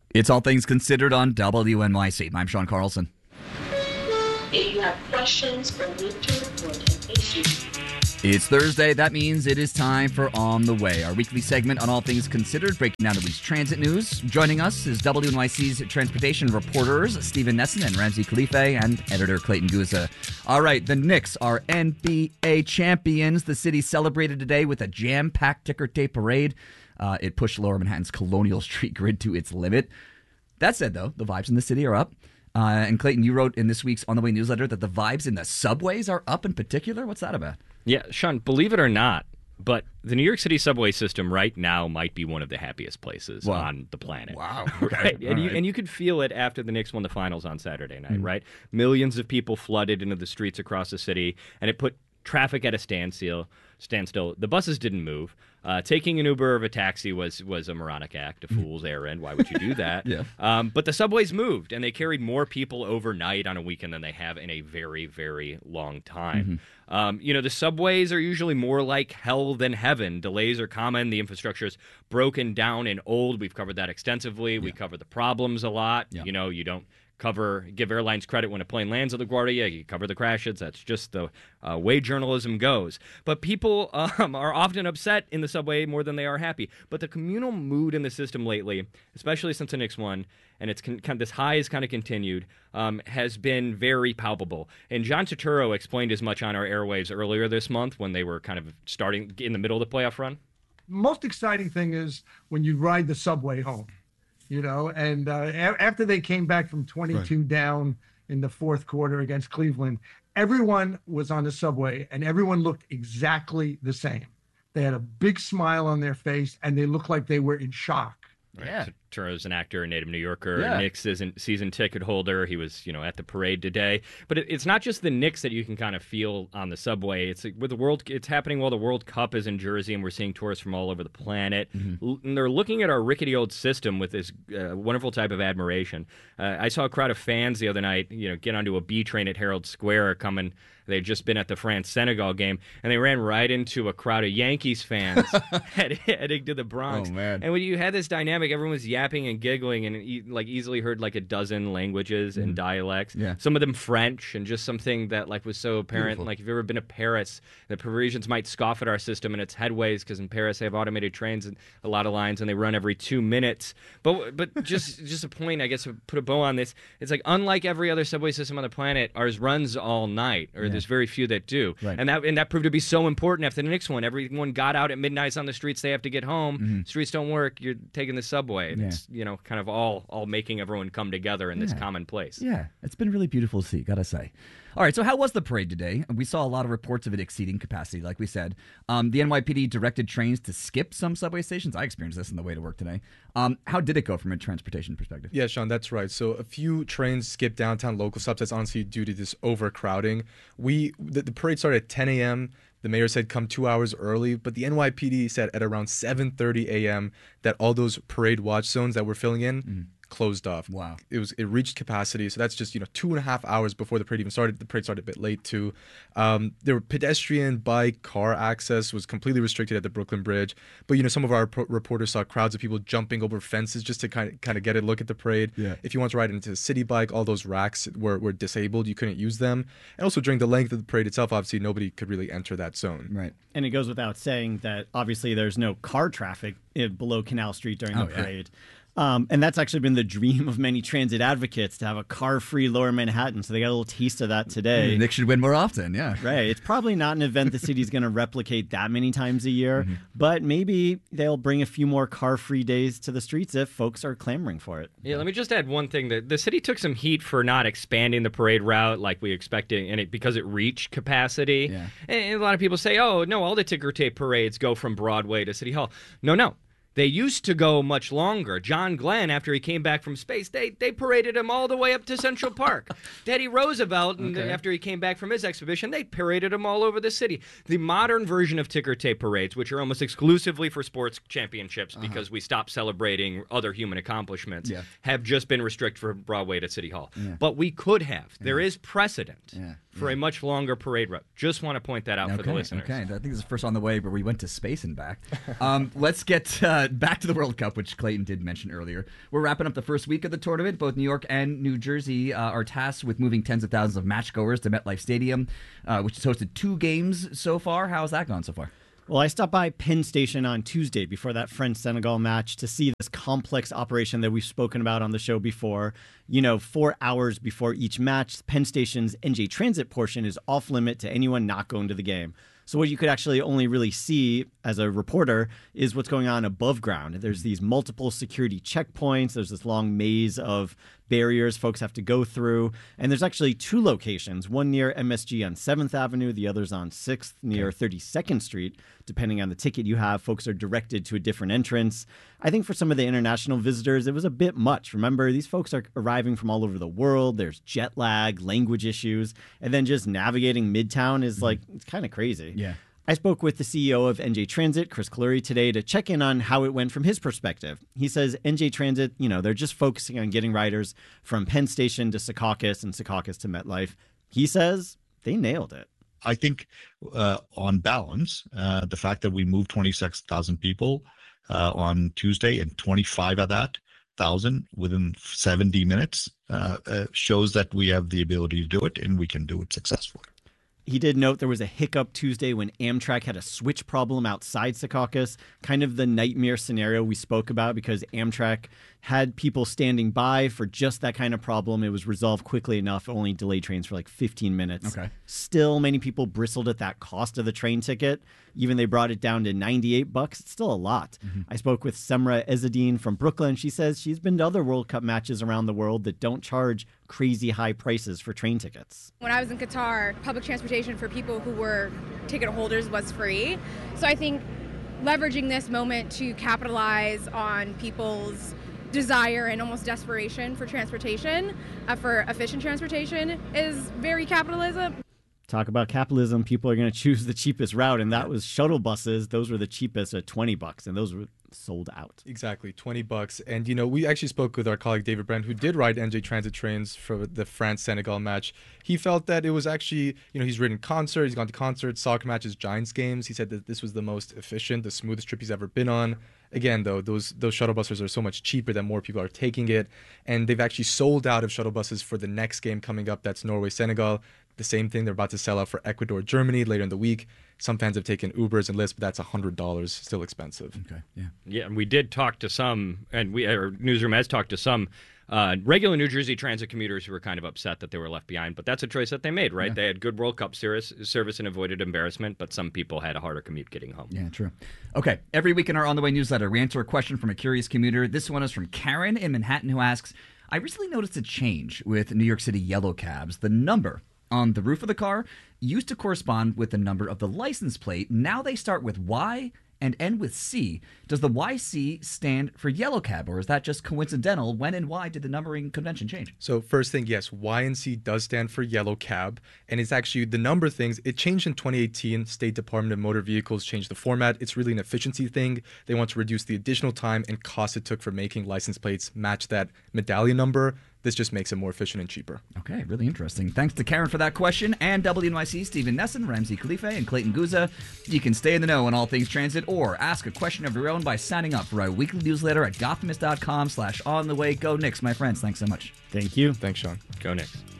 It's All Things Considered on WNYC. I'm Sean Carlson. If you have questions or need to report an issue. It's Thursday. That means it is time for On the Way, our weekly segment on all things considered, breaking down the week's transit news. Joining us is WNYC's transportation reporters, Stephen Nesson and Ramsey Khalife, and editor Clayton Guza. All right, the Knicks are NBA champions. The city celebrated today with a jam-packed ticker tape parade. It pushed Lower Manhattan's Colonial Street grid to its limit. That said, though, the vibes in the city are up. And Clayton, you wrote in this week's On the Way newsletter that the vibes in the subways are up in particular. What's that about? Yeah, Sean, believe it or not, but the New York City subway system right now might be one of the happiest places on the planet. Wow. Okay. Right? And you could feel it after the Knicks won the finals on Saturday night, right? Millions of people flooded into the streets across the city, and it put traffic at a standstill. The buses didn't move. Taking an Uber or a taxi was a moronic act, a fool's errand. Why would you do that? Yeah. But the subways moved, and they carried more people overnight on a weekend than they have in a very, very long time. The subways are usually more like hell than heaven. Delays are common. The infrastructure is broken down and old. We've covered that extensively. Yeah. We cover the problems a lot. Yeah. You don't give airlines credit when a plane lands at LaGuardia. You cover the crashes. That's just the way journalism goes. But people are often upset in the subway more than they are happy. But the communal mood in the system lately, especially since the Knicks won, and this high has kind of continued, has been very palpable. And John Turturro explained as much on our airwaves earlier this month when they were kind of starting in the middle of the playoff run. Most exciting thing is when you ride the subway home. And after they came back from 22 down in the fourth quarter against Cleveland, everyone was on the subway and everyone looked exactly the same. They had a big smile on their face and they looked like they were in shock. Right. Yeah. Turturro's an actor, a native New Yorker. Yeah. Knicks season ticket holder. He was, at the parade today. But it's not just the Knicks that you can kind of feel on the subway. It's with the world. It's happening while the World Cup is in Jersey, and we're seeing tourists from all over the planet. And they're looking at our rickety old system with this wonderful type of admiration. I saw a crowd of fans the other night, get onto a B train at Herald Square coming. They'd just been at the France-Senegal game, and they ran right into a crowd of Yankees fans heading to the Bronx. Oh, man. And when you had this dynamic, everyone was yapping and giggling and easily heard a dozen languages and dialects. Yeah. Some of them French, and just something that was so apparent. Beautiful. If you've ever been to Paris, the Parisians might scoff at our system and its headways because in Paris they have automated trains and a lot of lines, and they run every 2 minutes. But just a point, I guess, to put a bow on this, it's unlike every other subway system on the planet, ours runs all night, or there's very few that do. Right. And that proved to be so important after the Knicks won. Everyone got out at midnight on the streets. They have to get home. Streets don't work. You're taking the subway. And it's, kind of all making everyone come together in this common place. Yeah, it's been really beautiful to see, gotta say. All right, so how was the parade today? We saw a lot of reports of it exceeding capacity, like we said. The NYPD directed trains to skip some subway stations. I experienced this on the way to work today. How did it go from a transportation perspective? Yeah, Sean, that's right. So a few trains skipped downtown local stops. That's honestly due to this overcrowding. The parade started at 10 a.m. The mayor said come 2 hours early, but the NYPD said at around 7:30 a.m. that all those parade watch zones that we're filling in closed off. Wow. It reached capacity, so that's just 2.5 hours before the parade even started. The parade started a bit late too. There were pedestrian, bike, car access was completely restricted at the Brooklyn Bridge. But some of our reporters saw crowds of people jumping over fences just to kind of get a look at the parade. Yeah. If you want to ride into the city bike, all those racks were disabled. You couldn't use them. And also during the length of the parade itself, obviously nobody could really enter that zone. Right. And it goes without saying that obviously there's no car traffic below Canal Street during the parade. And that's actually been the dream of many transit advocates, to have a car-free Lower Manhattan. So they got a little taste of that today. Nick should win more often, yeah. Right. It's probably not an event the city's going to replicate that many times a year, but maybe they'll bring a few more car-free days to the streets if folks are clamoring for it. Yeah, let me just add one thing. The city took some heat for not expanding the parade route like we expected, because it reached capacity. Yeah. And a lot of people say, oh, no, all the ticker tape parades go from Broadway to City Hall. No. They used to go much longer. John Glenn, after he came back from space, they paraded him all the way up to Central Park. Teddy Roosevelt, after he came back from his exhibition, they paraded him all over the city. The modern version of ticker tape parades, which are almost exclusively for sports championships because we stopped celebrating other human accomplishments, have just been restricted from Broadway to City Hall. Yeah. But we could have. There is precedent for a much longer parade route. Just want to point that out for the listeners. Okay, I think this is first on the way, but we went to space and back. Let's get back to the World Cup, which Clayton did mention earlier. We're wrapping up the first week of the tournament. Both New York and New Jersey are tasked with moving tens of thousands of matchgoers to MetLife Stadium, which has hosted 2 games so far. How's that gone so far? Well, I stopped by Penn Station on Tuesday before that France-Senegal match to see this complex operation that we've spoken about on the show before. 4 hours before each match, Penn Station's NJ Transit portion is off limit to anyone not going to the game. So what you could actually only really see as a reporter is what's going on above ground. There's these multiple security checkpoints. There's this long maze of barriers folks have to go through. And there's actually 2 locations, one near MSG on 7th Avenue, the other's on 6th near 32nd Street. Depending on the ticket you have, folks are directed to a different entrance. I think for some of the international visitors, it was a bit much. Remember, these folks are arriving from all over the world. There's jet lag, language issues, and then just navigating Midtown is it's kind of crazy. Yeah. I spoke with the CEO of NJ Transit, Chris Kaluri, today to check in on how it went from his perspective. He says NJ Transit, they're just focusing on getting riders from Penn Station to Secaucus and Secaucus to MetLife. He says they nailed it. I think on balance, the fact that we moved 26,000 people on Tuesday and 25 of that 1,000 within 70 minutes shows that we have the ability to do it and we can do it successfully. He did note there was a hiccup Tuesday when Amtrak had a switch problem outside Secaucus, kind of the nightmare scenario we spoke about because Amtrak had people standing by for just that kind of problem. It was resolved quickly enough, only delayed trains for 15 minutes. Okay. Still, many people bristled at that cost of the train ticket. Even they brought it down to $98. It's still a lot. Mm-hmm. I spoke with Semra Ezzedine from Brooklyn. She says she's been to other World Cup matches around the world that don't charge crazy high prices for train tickets. When I was in Qatar, public transportation for people who were ticket holders was free. So I think leveraging this moment to capitalize on people's desire and almost desperation for transportation, for efficient transportation, is very capitalism. Talk about capitalism. People are going to choose the cheapest route, and that was shuttle buses. Those were the cheapest at $20, and those were sold out. Exactly, $20. And, we actually spoke with our colleague David Brand, who did ride NJ Transit trains for the France-Senegal match. He felt that it was actually, he's ridden concerts, he's gone to concerts, soccer matches, Giants games. He said that this was the most efficient, the smoothest trip he's ever been on. Again, though, those shuttle buses are so much cheaper that more people are taking it. And they've actually sold out of shuttle buses for the next game coming up. That's Norway-Senegal. The same thing, they're about to sell out for Ecuador-Germany later in the week. Some fans have taken Ubers and Lyfts, but that's $100, still expensive. Okay, yeah. Yeah, and we did talk to some, and our newsroom has talked to some regular New Jersey Transit commuters who were kind of upset that they were left behind. But that's a choice that they made, right? Yeah. They had good World Cup service and avoided embarrassment, but some people had a harder commute getting home. Yeah, true. Okay, every week in our On the Way newsletter, we answer a question from a curious commuter. This one is from Karen in Manhattan, who asks, I recently noticed a change with New York City yellow cabs. The number on the roof of the car used to correspond with the number of the license plate. Now they start with Y and end with C. Does the YC stand for yellow cab, or is that just coincidental? When and why did the numbering convention change? So first thing, yes, Y and C does stand for yellow cab, and it's actually the number things. It changed in 2018. State Department of Motor Vehicles changed the format. It's really an efficiency thing. They want to reduce the additional time and cost it took for making license plates match that medallion number. This just makes it more efficient and cheaper. Okay, really interesting. Thanks to Karen for that question, and WNYC Stephen Nesson, Ramsey Khalife, and Clayton Guzza. You can stay in the know on all things transit or ask a question of your own by signing up for our weekly newsletter at gothamist.com/ontheway. Go Knicks, my friends. Thanks so much. Thank you. Thanks, Sean. Go Knicks.